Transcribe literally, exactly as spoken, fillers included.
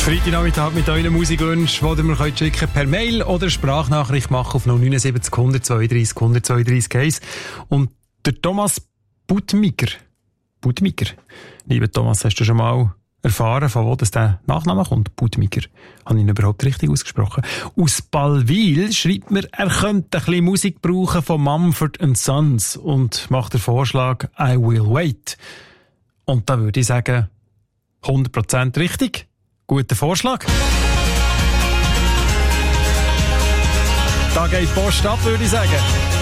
Freitagnachmittag mit euren Musikwünschen, die ihr mir schicken könnt per Mail oder Sprachnachricht machen auf null neun sieben null null zwei drei null null zwei drei eins. Und der Thomas Budmiger, Budmiger, lieber Thomas, hast du schon mal erfahren, von wo das der Nachname kommt? Budmiger. Habe ich ihn überhaupt richtig ausgesprochen? Aus Ballwil schreibt mir, er könnte ein bisschen Musik brauchen von Mumford and Sons und macht den Vorschlag I Will Wait. Und da würde ich sagen, hundert Prozent richtig. Guter Vorschlag. Da geht die Post ab, würde ich sagen.